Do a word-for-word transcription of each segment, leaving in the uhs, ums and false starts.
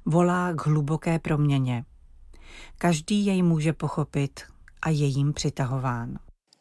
volá k hluboké proměně. Každý jej může pochopit a je jím přitahován.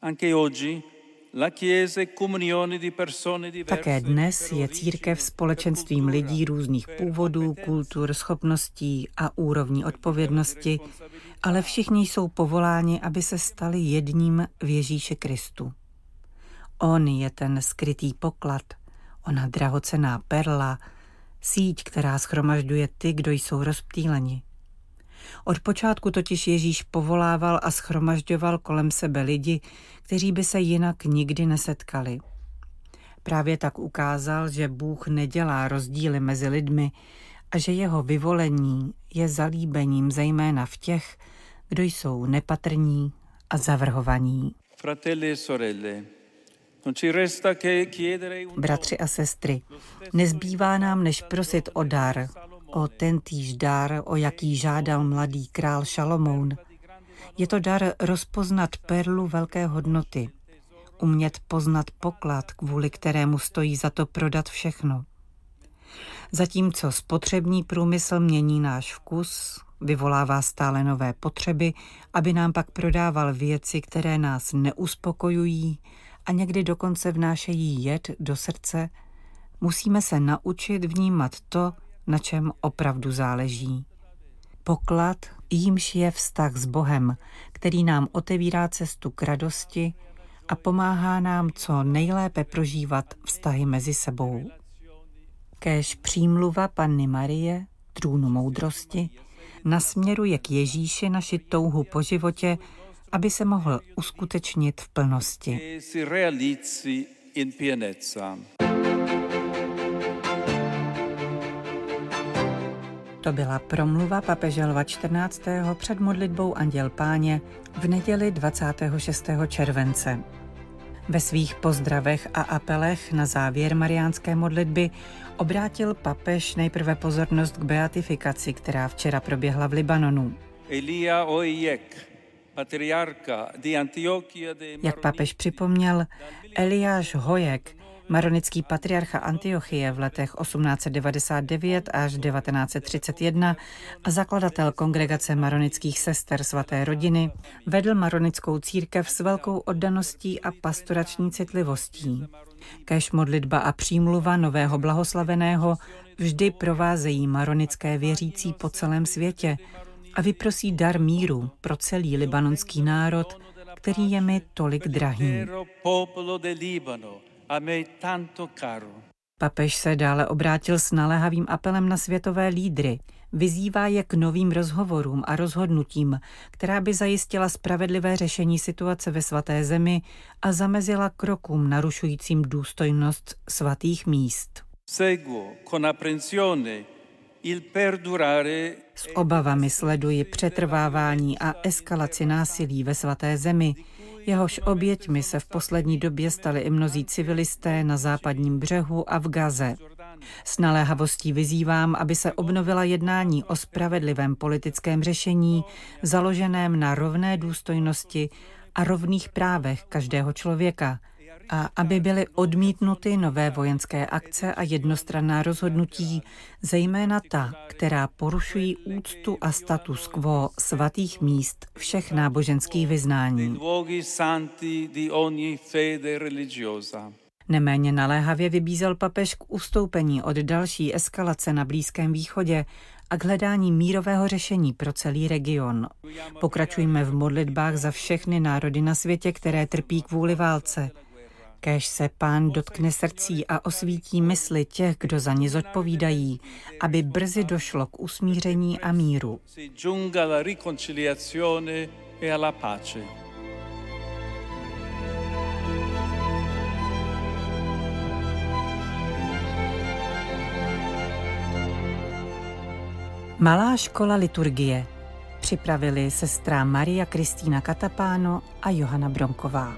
Také dnes je církev společenstvím lidí různých původů, kultur, schopností a úrovní odpovědnosti, ale všichni jsou povoláni, aby se stali jedním v Ježíši Kristu. On je ten skrytý poklad, ona drahocenná perla, síť, která shromažďuje ty, kdo jsou rozptýleni. Od počátku totiž Ježíš povolával a shromažďoval kolem sebe lidi, kteří by se jinak nikdy nesetkali. Právě tak ukázal, že Bůh nedělá rozdíly mezi lidmi a že jeho vyvolení je zalíbením zejména v těch, kdo jsou nepatrní a zavrhovaní. Bratři a sestry, nezbývá nám, než prosit o dar, o tentýž dar, o jaký žádal mladý král Šalomoun. Je to dar rozpoznat perlu velké hodnoty, umět poznat poklad, kvůli kterému stojí za to prodat všechno. Zatímco spotřební průmysl mění náš vkus, vyvolává stále nové potřeby, aby nám pak prodával věci, které nás neuspokojují a někdy dokonce vnášejí jed do srdce, musíme se naučit vnímat to, na čem opravdu záleží. Poklad, jímž je vztah s Bohem, který nám otevírá cestu k radosti a pomáhá nám co nejlépe prožívat vztahy mezi sebou. Kéž přímluva Panny Marie, trůnu moudrosti, nasměruje k Ježíši naši touhu po životě, aby se mohl uskutečnit v plnosti. To byla promluva papeže Lva čtrnáctého před modlitbou Anděl Páně v neděli dvacátého šestého července. Ve svých pozdravech a apelech na závěr mariánské modlitby obrátil papež nejprve pozornost k beatifikaci, která včera proběhla v Libanonu. Jak papež připomněl, Eliáš Hojek, maronický patriarcha Antiochie v letech osmnáct set devadesát devět až devatenáct set třicet jedna a zakladatel kongregace maronických sester svaté rodiny, vedl maronickou církev s velkou oddaností a pastorační citlivostí. Kéž modlitba a přímluva nového blahoslaveného vždy provázejí maronické věřící po celém světě a vyprosí dar míru pro celý libanonský národ, který je mi tolik drahý. Papež se dále obrátil s naléhavým apelem na světové lídry. Vyzývá je k novým rozhovorům a rozhodnutím, která by zajistila spravedlivé řešení situace ve svaté zemi a zamezila krokům narušujícím důstojnost svatých míst. S obavami sleduji přetrvávání a eskalaci násilí ve svaté zemi, jehož oběťmi se v poslední době stali i mnozí civilisté na západním břehu a v Gaze. S naléhavostí vyzývám, aby se obnovila jednání o spravedlivém politickém řešení, založeném na rovné důstojnosti a rovných právech každého člověka, a aby byly odmítnuty nové vojenské akce a jednostranná rozhodnutí, zejména ta, která porušují úctu a status quo svatých míst všech náboženských vyznání. Neméně naléhavě vybízel papež k ustoupení od další eskalace na Blízkém východě a k hledání mírového řešení pro celý region. Pokračujme v modlitbách za všechny národy na světě, které trpí kvůli válce. Kéž se Pán dotkne srdcí a osvítí mysli těch, kdo za ně zodpovídají, aby brzy došlo k usmíření a míru. Malá škola liturgie připravili sestra Maria Kristýna Katapáno a Johana Bronková.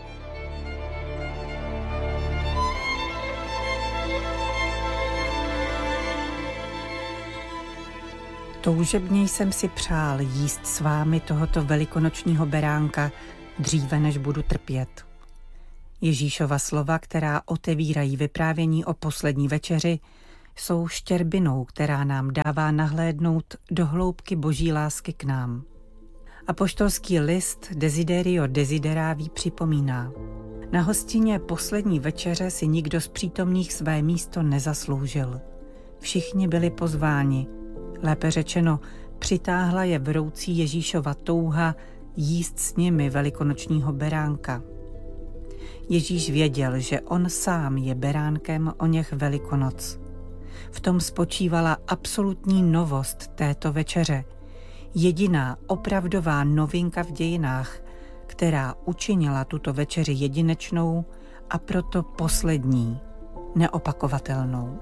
Toužebně jsem si přál jíst s vámi tohoto velikonočního beránka dříve, než budu trpět. Ježíšova slova, která otevírají vyprávění o poslední večeři, jsou štěrbinou, která nám dává nahlédnout do hloubky boží lásky k nám. Apoštolský list Desiderio Desideravi připomíná: na hostině poslední večeře si nikdo z přítomných své místo nezasloužil. Všichni byli pozváni. Lépe řečeno, přitáhla je vroucí Ježíšova touha jíst s nimi velikonočního beránka. Ježíš věděl, že on sám je beránkem oněch Velikonoc. V tom spočívala absolutní novost této večeře, jediná opravdová novinka v dějinách, která učinila tuto večeři jedinečnou a proto poslední, neopakovatelnou.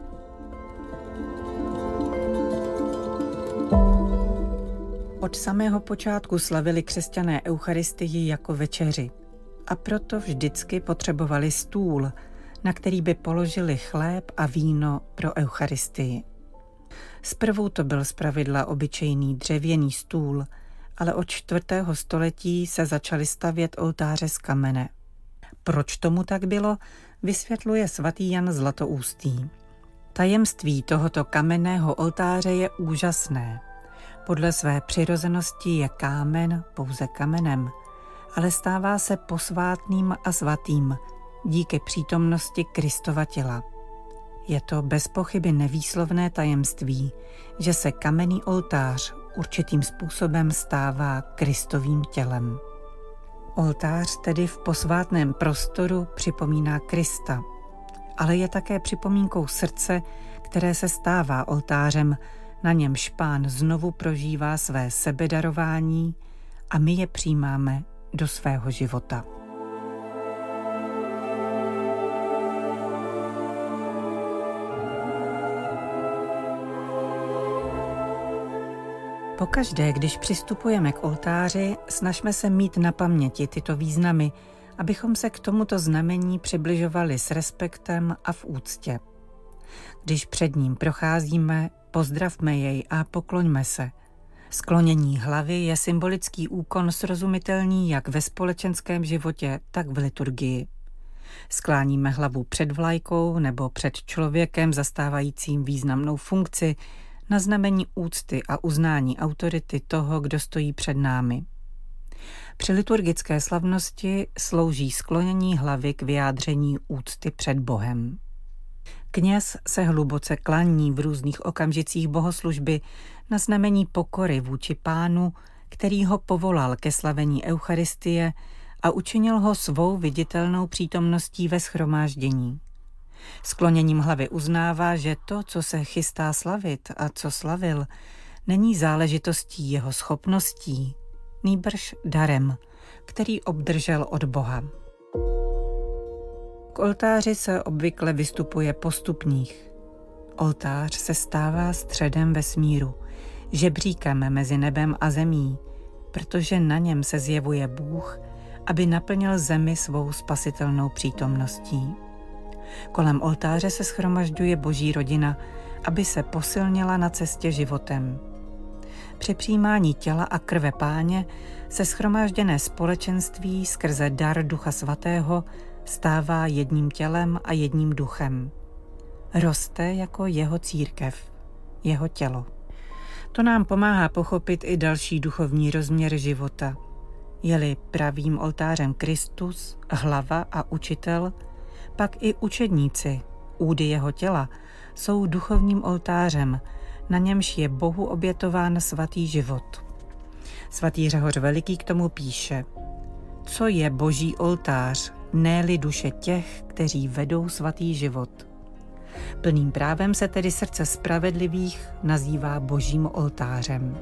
Od samého počátku slavili křesťané Eucharistii jako večeři a proto vždycky potřebovali stůl, na který by položili chléb a víno pro Eucharistii. Zprvu to byl zpravidla obyčejný dřevěný stůl, ale od čtvrtého století se začaly stavět oltáře z kamene. Proč tomu tak bylo, vysvětluje svatý Jan Zlatoustý. Tajemství tohoto kamenného oltáře je úžasné. Podle své přirozenosti je kámen pouze kamenem, ale stává se posvátným a svatým díky přítomnosti Kristova těla. Je to bez pochyby nevýslovné tajemství, že se kamenný oltář určitým způsobem stává Kristovým tělem. Oltář tedy v posvátném prostoru připomíná Krista, ale je také připomínkou srdce, které se stává oltářem, na němž Pán znovu prožívá své sebedarování a my je přijímáme do svého života. Pokaždé, když přistupujeme k oltáři, snažme se mít na paměti tyto významy, abychom se k tomuto znamení přibližovali s respektem a v úctě. Když před ním procházíme, pozdravme jej a pokloňme se. Sklonění hlavy je symbolický úkon srozumitelný jak ve společenském životě, tak v liturgii. Skláníme hlavu před vlajkou nebo před člověkem zastávajícím významnou funkci na znamení úcty a uznání autority toho, kdo stojí před námi. Při liturgické slavnosti slouží sklonění hlavy k vyjádření úcty před Bohem. Kněz se hluboce klaní v různých okamžicích bohoslužby na znamení pokory vůči Pánu, který ho povolal ke slavení Eucharistie a učinil ho svou viditelnou přítomností ve shromáždění. Skloněním hlavy uznává, že to, co se chystá slavit a co slavil, není záležitostí jeho schopností, nýbrž darem, který obdržel od Boha. K oltáři se obvykle vystupuje po stupních. Oltář se stává středem vesmíru, žebříkem mezi nebem a zemí, protože na něm se zjevuje Bůh, aby naplnil zemi svou spasitelnou přítomností. Kolem oltáře se shromažďuje Boží rodina, aby se posilnila na cestě životem. Při přijímání těla a krve Páně se shromážděné společenství skrze dar Ducha Svatého stává jedním tělem a jedním duchem. Roste jako jeho církev, jeho tělo. To nám pomáhá pochopit i další duchovní rozměr života. Je-li pravým oltářem Kristus, hlava a učitel, pak i učedníci, údy jeho těla, jsou duchovním oltářem, na němž je Bohu obětován svatý život. Svatý Řehoř Veliký k tomu píše: co je Boží oltář, ne-li duše těch, kteří vedou svatý život. Plným právem se tedy srdce spravedlivých nazývá Božím oltářem.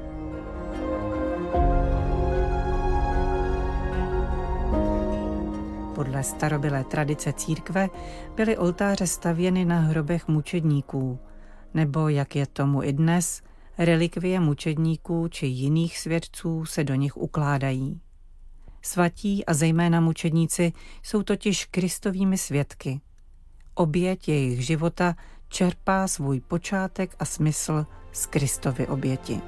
Podle starobylé tradice církve byly oltáře stavěny na hrobech mučedníků, nebo, jak je tomu i dnes, relikvie mučedníků či jiných svědců se do nich ukládají. Svatí a zejména mučedníci jsou totiž Kristovými svědky. Oběť jejich života čerpá svůj počátek a smysl z Kristovy oběti.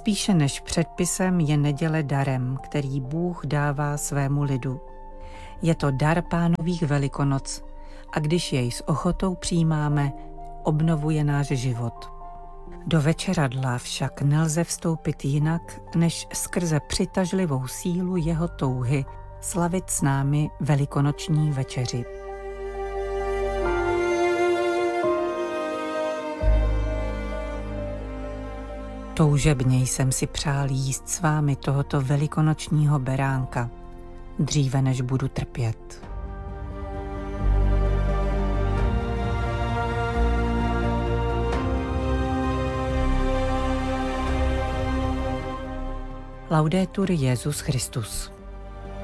Spíše než předpisem je neděle darem, který Bůh dává svému lidu. Je to dar Pánových Velikonoc a když jej s ochotou přijímáme, obnovuje náš život. Do večeradla však nelze vstoupit jinak, než skrze přitažlivou sílu jeho touhy slavit s námi velikonoční večeři. Toužebně jsem si přál jíst s vámi tohoto velikonočního beránka, dříve než budu trpět. Laudetur Jesus Christus.